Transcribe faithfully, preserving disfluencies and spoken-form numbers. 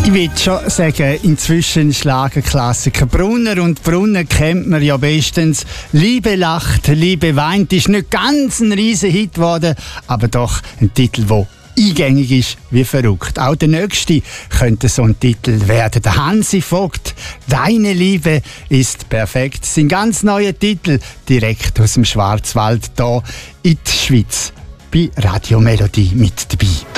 Ich würde schon sagen, inzwischen Schlagerklassiker. Brunner und Brunner kennt man ja bestens. Liebe lacht, Liebe weint ist nicht ganz ein riesen Hit geworden, aber doch ein Titel, der eingängig ist wie verrückt. Auch der nächste könnte so ein Titel werden. Der Hansi Vogt, Deine Liebe ist perfekt. Sein ganz neuer Titel, direkt aus dem Schwarzwald, hier in die Schweiz. Bei Radio Melodie mit dabei.